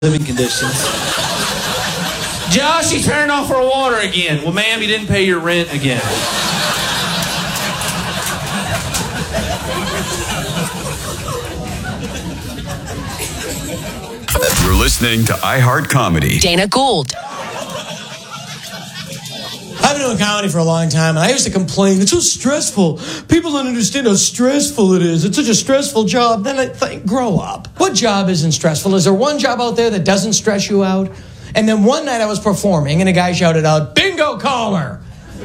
living conditions. Josh, you turned off our water again. Well, ma'am, you didn't pay your rent again. You're listening to iHeart Comedy. Dana Gould. I've been doing comedy for a long time, and I used to complain, it's so stressful. People don't understand how stressful it is. It's such a stressful job. Then I think, grow up. What job isn't stressful? Is there one job out there that doesn't stress you out? And then one night I was performing, and a guy shouted out, bingo caller!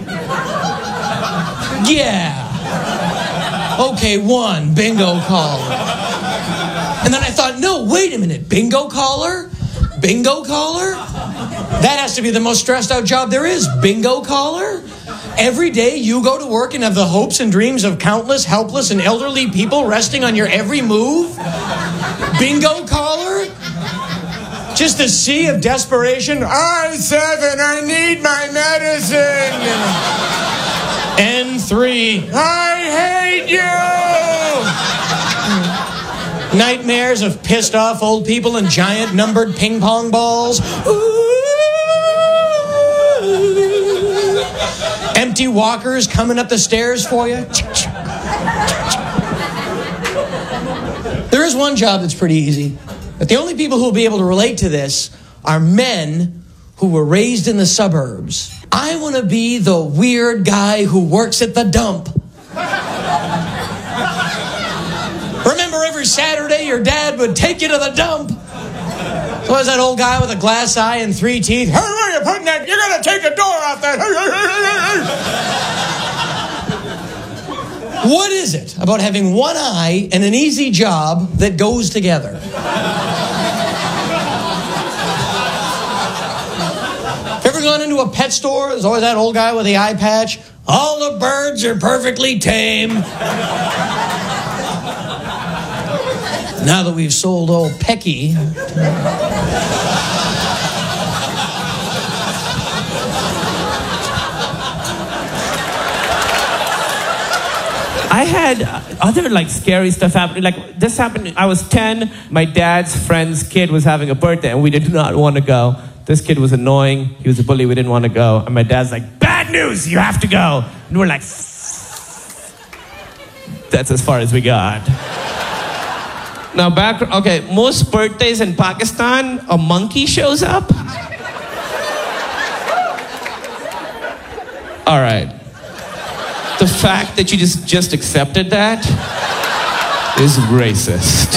Yeah. Okay, one bingo caller. And then I thought, no, wait a minute, bingo caller? Bingo caller? That has to be the most stressed out job there is. Bingo caller? Every day you go to work and have the hopes and dreams of countless helpless and elderly people resting on your every move? Bingo caller? Just a sea of desperation. I-7, I need my medicine. N3, I hate you. Nightmares of pissed off old people and giant numbered ping pong balls. Empty walkers coming up the stairs for you. There is one job that's pretty easy. But the only people who will be able to relate to this are men who were raised in the suburbs. I want to be the weird guy who works at the dump. Remember every Saturday your dad would take you to the dump? So was that old guy with a glass eye and 3 teeth? Hey, where are you putting that? You're going to take the door off that. What is it about having one eye and an easy job that goes together? Ever gone into a pet store? There's always that old guy with the eye patch. All the birds are perfectly tame. Now that we've sold old Pecky. I had other scary stuff happen. This happened, I was 10, my dad's friend's kid was having a birthday and we did not want to go. This kid was annoying, he was a bully, we didn't want to go. And my dad's like, bad news, you have to go. And we're like, that's as far as we got. Now most birthdays in Pakistan, a monkey shows up. All right. The fact that you just accepted that is racist.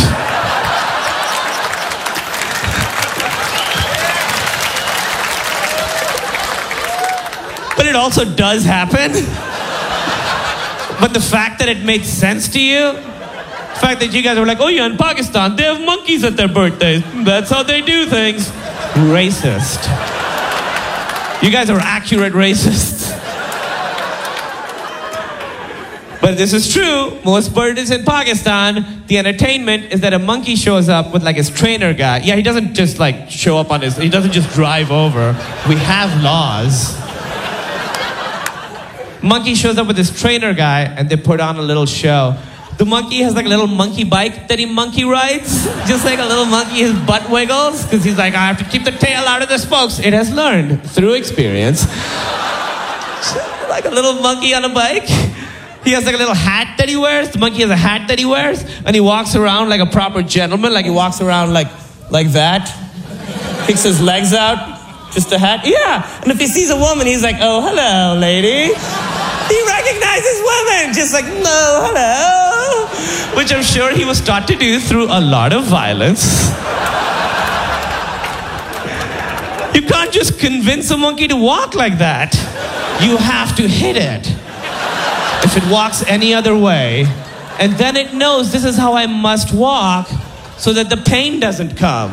But it also does happen. But the fact that it made sense to you, the fact that you guys were like, oh yeah, in Pakistan, they have monkeys at their birthdays. That's how they do things. Racist. You guys are accurate racists. But this is true. Most birthdays in Pakistan, the entertainment is that a monkey shows up with his trainer guy. Yeah, he doesn't just show up he doesn't just drive over. We have laws. Monkey shows up with his trainer guy and they put on a little show. The monkey has a little monkey bike that he monkey rides. Just like a little monkey, his butt wiggles. Because he's like, I have to keep the tail out of the spokes. It has learned through experience. Like a little monkey on a bike. He has a little hat that he wears. The monkey has a hat that he wears. And he walks around like a proper gentleman. He walks around like that. Kicks his legs out. Just a hat. Yeah. And if he sees a woman, he's like, oh, hello, lady. He recognizes women. Just like, no, hello. Which I'm sure he was taught to do through a lot of violence. You can't just convince a monkey to walk like that. You have to hit it. If it walks any other way, and then it knows this is how I must walk so that the pain doesn't come.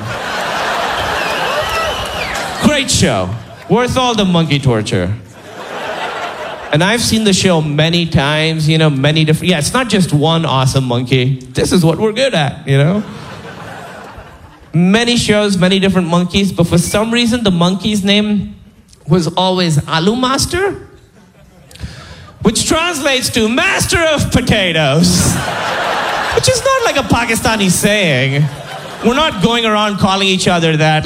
Great show. Worth all the monkey torture. And I've seen the show many times, many different... Yeah, it's not just one awesome monkey. This is what we're good at, Many shows, many different monkeys, but for some reason the monkey's name was always Aloo Master. Which translates to master of potatoes. Which is not like a Pakistani saying. we're not going around calling each other that.